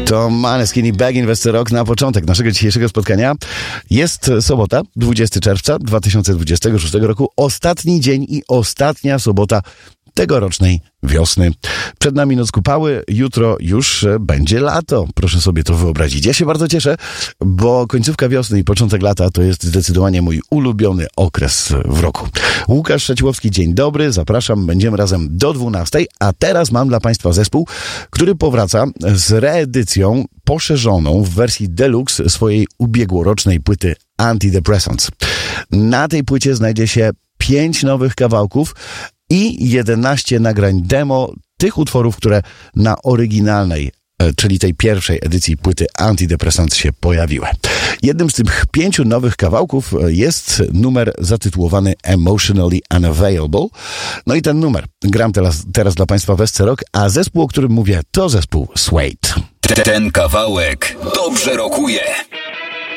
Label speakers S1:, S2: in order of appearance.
S1: To Måneskin i Begin w SC Rock na początek naszego dzisiejszego spotkania. Jest sobota, 20 czerwca 2026 roku. Ostatni dzień i ostatnia sobota tegorocznej wiosny. Przed nami noc kupały, jutro już będzie lato. Proszę sobie to wyobrazić. Ja się bardzo cieszę, bo końcówka wiosny i początek lata to jest zdecydowanie mój ulubiony okres w roku. Łukasz Szeciłowski, dzień dobry, zapraszam, będziemy razem do 12, a teraz mam dla Państwa zespół, który powraca z reedycją poszerzoną w wersji deluxe swojej ubiegłorocznej płyty Antidepressants. Na tej płycie znajdzie się 5 nowych kawałków i 11 nagrań demo tych utworów, które na oryginalnej, czyli tej pierwszej edycji płyty Antidepressants się pojawiły. Jednym z tych 5 nowych kawałków jest numer zatytułowany Emotionally Unavailable. No i ten numer gram teraz dla Państwa w SC Rock, a zespół, o którym mówię, to zespół Suede.
S2: Ten kawałek dobrze rokuje.